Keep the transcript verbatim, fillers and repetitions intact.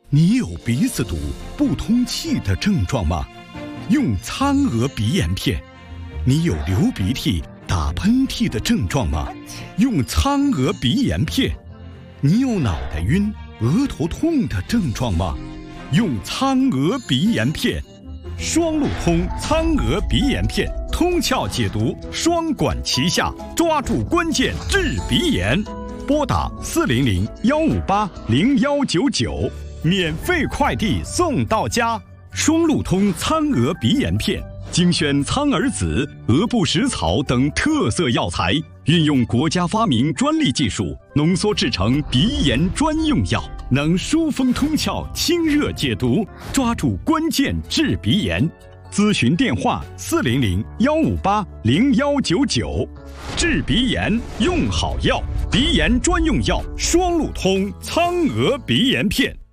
你有鼻子堵、不通气的症状吗？用苍娥鼻炎片。你有流鼻涕、打喷嚏的症状吗？用苍娥鼻炎片。你有脑袋晕、额头痛的症状吗？用苍娥鼻炎片。双路通苍娥鼻炎片，通窍解毒，双管齐下，抓住关键治鼻炎。拨打四零零幺五八零幺九九，免费快递送到家。双路通苍娥鼻炎片，精选苍耳子、鹅不食草等特色药材，运用国家发明专利技术，浓缩制成鼻炎专用药，能疏风通窍、清热解毒，抓住关键治鼻炎。咨询电话：四零零幺五八零幺九九。治鼻炎用好药，鼻炎专用药双路通苍娥鼻炎片。